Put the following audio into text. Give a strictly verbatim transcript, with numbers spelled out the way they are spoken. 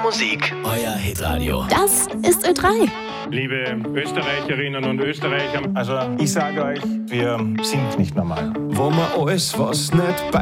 Musik, euer Hitradio. Das ist Ö drei. Liebe Österreicherinnen und Österreicher, also ich sage euch, wir sind nicht normal. Wo man alles, was nicht bei